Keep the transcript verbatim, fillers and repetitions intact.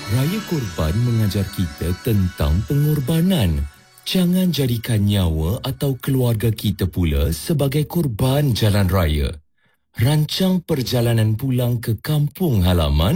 Raya Korban mengajar kita tentang pengorbanan. Jangan jadikan nyawa atau keluarga kita pula sebagai korban jalan raya. Rancang perjalanan pulang ke kampung halaman